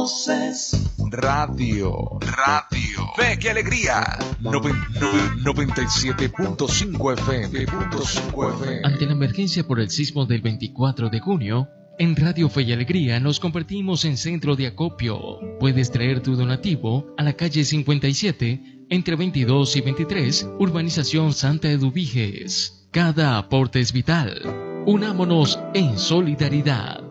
voces. Radio. Fe que alegría. 97.5 FM. Ante la emergencia por el sismo del 24 de junio, en Radio Fe y Alegría nos convertimos en centro de acopio. Puedes traer tu donativo a la calle 57, entre 22 y 23, Urbanización Santa Eduviges. Cada aporte es vital. Unámonos en solidaridad.